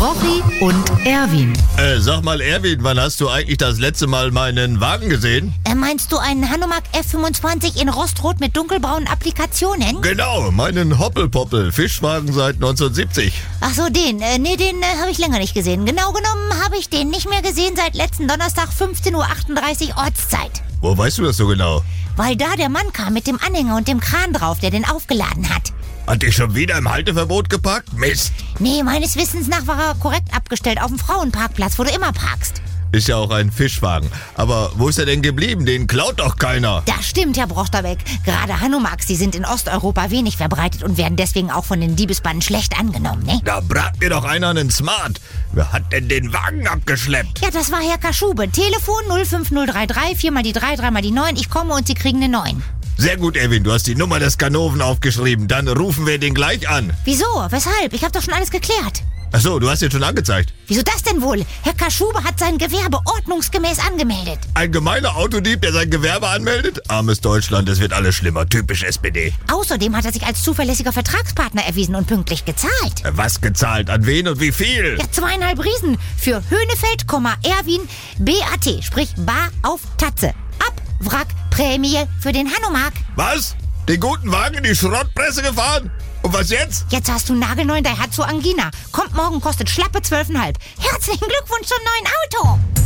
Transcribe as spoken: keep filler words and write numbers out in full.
Rochi und Erwin. Äh, sag mal, Erwin, wann hast du eigentlich das letzte Mal meinen Wagen gesehen? Äh, meinst du einen Hanomag F fünfundzwanzig in Rostrot mit dunkelbraunen Applikationen? Genau, meinen Hoppelpoppel, Fischwagen seit neunzehnhundertsiebzig. Ach so, den. Äh, nee, den äh, habe ich länger nicht gesehen. Genau genommen habe ich den nicht mehr gesehen seit letzten Donnerstag, fünfzehn Uhr achtunddreißig Ortszeit. Wo weißt du das so genau? Weil da der Mann kam mit dem Anhänger und dem Kran drauf, der den aufgeladen hat. Hat dich schon wieder im Halteverbot geparkt? Mist. Nee, meines Wissens nach war er korrekt abgestellt auf dem Frauenparkplatz, wo du immer parkst. Ist ja auch ein Fischwagen. Aber wo ist er denn geblieben? Den klaut doch keiner. Das stimmt, Herr Brochterbeck. Gerade Hanomags, die sind in Osteuropa wenig verbreitet und werden deswegen auch von den Diebesbanden schlecht angenommen, ne? Da brat mir doch einer einen Smart. Wer hat denn den Wagen abgeschleppt? Ja, das war Herr Kaschube. Telefon null fünf null drei drei, vier mal die drei, drei mal die neun. Ich komme und Sie kriegen eine neun. Sehr gut, Erwin. Du hast die Nummer des Ganoven aufgeschrieben. Dann rufen wir den gleich an. Wieso? Weshalb? Ich habe doch schon alles geklärt. Ach so, du hast ihn schon angezeigt. Wieso das denn wohl? Herr Kaschube hat sein Gewerbe ordnungsgemäß angemeldet. Ein gemeiner Autodieb, der sein Gewerbe anmeldet? Armes Deutschland, es wird alles schlimmer. Typisch S P D. Außerdem hat er sich als zuverlässiger Vertragspartner erwiesen und pünktlich gezahlt. Was gezahlt? An wen und wie viel? Ja, zweieinhalb Riesen für Höhnefeld, Erwin, B A T, sprich Bar auf Tatze. Abwrackprämie für den Hanomag. Was? Den guten Wagen in die Schrottpresse gefahren? Und was jetzt? Jetzt hast du nagelneuen Daihatsu Angina. Kommt morgen, kostet schlappe zwölf Komma fünf. Herzlichen Glückwunsch zum neuen Auto.